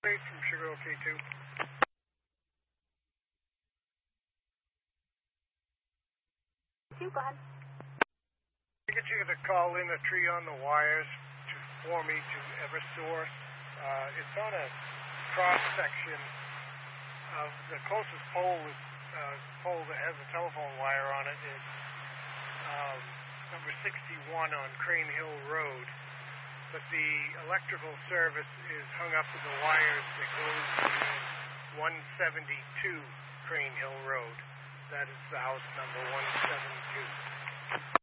From Sugar OK2. Go ahead. I get you to call in a tree on the wires for me to Eversource. It's on a cross section of the closest pole that has a telephone wire on it is number 61 on Crane Hill Road. But the electrical service is hung up in the wires that goes to 172 Crane Hill Road. That is the house number 172.